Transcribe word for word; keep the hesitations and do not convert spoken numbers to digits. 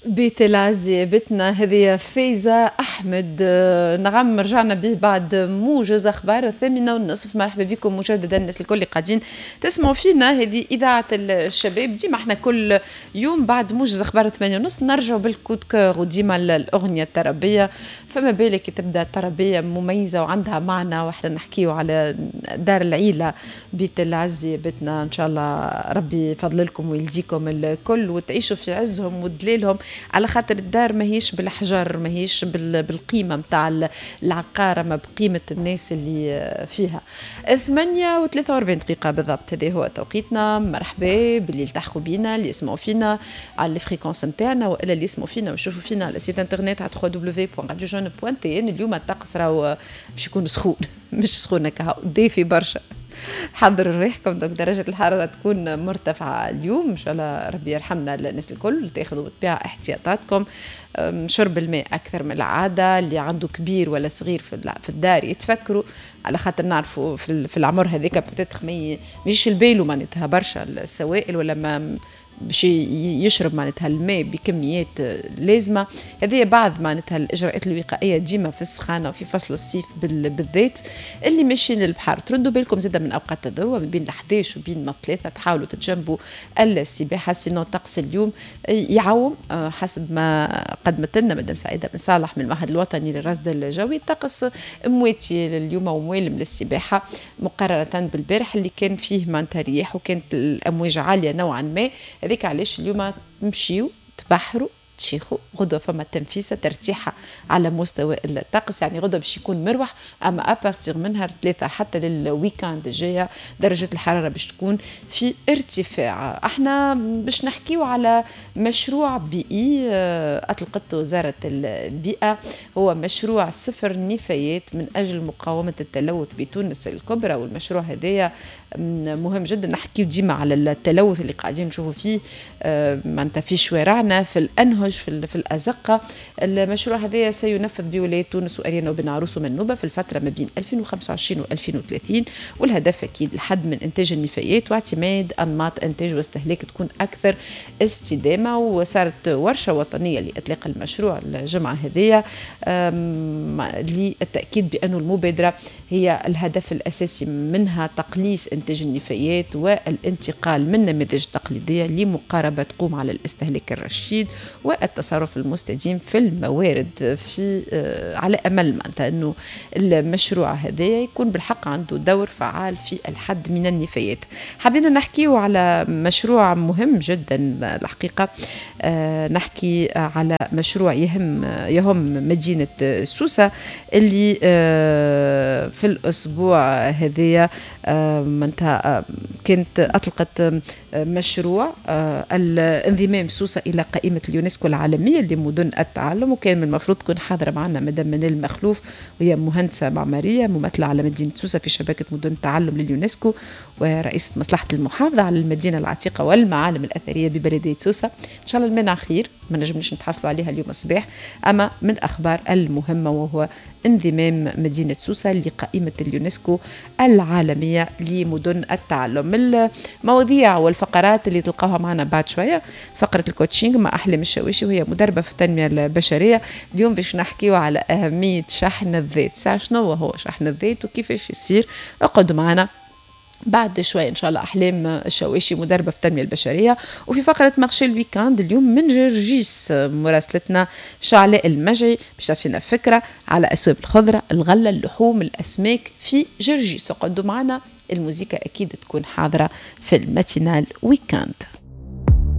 بيت العزي بيتنا هذه فايزة أحمد. آه، نعم رجعنا به بعد موجز أخبار الثامنة والنصف. مرحبا بكم مجددا الناس الكل اللي قاعدين تسمعوا فينا. هذه إذاعة الشباب. ديما احنا كل يوم بعد موجز أخبار الثمانية ونص نرجعوا بالكود كور وديما الأغنية التربية. فما بالك تبدأ التربية مميزة وعندها معنى، واحنا نحكيو على دار العيلة بيت العزي بيتنا. إن شاء الله ربي يفضل لكم ويلجيكم الكل وتعيشوا في عزهم ودليلهم، على خاطر الدار ماهيش بالحجر، ماهيش بالقيمة متاع العقارة، ما بقيمة الناس اللي فيها. ثمانية وثلاثة وأربعين دقيقة بالضبط هذا هو توقيتنا. مرحبا باللي التحقوا بينا، اللي يسمعوا فينا على الفريكونس متاعنا، وإلا اللي يسمعوا فينا ويشوفوا فينا على سيت انترنت على دبليو دبليو دبليو بوان راديو جون بوان تي ان. اليوم الطقس راهو باش يكون سخون مش سخون هكا، دافي برشا. حضروا ريحكم، دونك درجة الحرارة تكون مرتفعة اليوم. إن شاء الله ربي يرحمنا الناس الكل، تاخذوا بالطبيعة احتياطاتكم. شرب الماء أكثر من العادة. اللي عنده كبير ولا صغير في الدار يتفكروا، على خاطر نعرفوا في العمر هذيك بتتخ ما يجيش البيلو معناتها برشا السوائل ولا ما باش يشرب معناتها الماء بكميات لازمه. هذه بعض معناتها الاجراءات الوقائيه ديما في السخانه وفي فصل الصيف بالذات. اللي ماشيين للبحر تردوا بالكم زاده من اوقات الذروه ما بين الحادية عشر وبين ثلاثة، تحاولوا تتجنبوا السباحه. سينو الطقس اليوم يعوم حسب ما قدمت لنا مدام سعيده بن صالح من المعهد الوطني للرصد الجوي. الطقس مواتي اليوم وموالم للسباحه مقارنه بالبارح اللي كان فيه معناتها رياح وكانت الامواج عاليه نوعا ما. هذيك علاش اليوم تمشيو تبحروا تشيخوا. غدوة فما تنفيسة ترتيحة على مستوى الطقس، يعني غدوة باش يكون مروح. أما أبارتيغ من نهار ثلاثة حتى للويكاند الجاية درجة الحرارة باش تكون في ارتفاع. احنا باش نحكيو على مشروع بيئي أطلقته وزارة البيئة، هو مشروع صفر نفايات من أجل مقاومة التلوث بتونس الكبرى. والمشروع هذايا مهم جدا. نحكيو ديما على التلوث اللي قاعدين نشوفوا فيه معناتها في شوارعنا، في الأنهج، في, في الأزقة. المشروع هذا سينفذ بولاية تونس وأريانا وبن عروس ومنوبة في الفترة ما بين ألفين وخمسة وعشرين و ألفين وثلاثين. والهدف أكيد الحد من إنتاج النفايات واعتماد أنماط إنتاج واستهلاك تكون أكثر استدامة. وصارت ورشة وطنية لإطلاق المشروع الجمعة هذه للتأكيد بأن المبادرة هي الهدف الأساسي منها تقليص إنتاج النفايات والانتقال من نماذج تقليدية لمقاربة تقوم على الاستهلاك الرشيد والتصرف المستديم في الموارد في على أمل معناتها أنه المشروع هذا يكون بالحق عنده دور فعال في الحد من النفايات. حبينا نحكيه على مشروع مهم جدا الحقيقة. نحكي على مشروع يهم يهم مدينة سوسة اللي في الأسبوع هذا معناتها كانت أطلقت مشروع الانضمام سوسة إلى قائمة اليونسكو العالمية لمدن التعلم. وكان من المفروض تكون حاضرة معنا مدام منال مخلوف، وهي مهندسة معمارية ممثلة على مدينة سوسة في شبكة مدن التعلم لليونسكو، ورئيسة مصلحة المحافظة على المدينة العتيقة والمعالم الأثرية ببلدية سوسة. إن شاء الله المنع خير، ما نجمناش نتحصلوا عليها اليوم الصباح. أما من الأخبار المهمة وهو انضمام مدينة سوسة لقائمة اليونسكو العالمية لمدن التعلم. المواضيع والفقرات اللي تلقاها معنا بعد شوية فقرة الكوتشينج مع أحلام الشويشي وهي مدربة في التنمية البشرية. اليوم باش نحكيو على أهمية شحن الذات. ساعة شنو هو شحن الذات وكيفاش يصير؟ اقعدوا معنا بعد شوي إن شاء الله. أحلام الشويشي مدربة في التنمية البشرية. وفي فقرة مارشي الويكاند اليوم من جرجيس مراسلتنا شعلاء المجعي باش تعطينا فكرة على أسواق الخضرة، الغلة، اللحوم، الأسماك في جرجيس. اقعدوا معنا، الموسيقى أكيد تكون حاضرة في الماتينال ويكاند.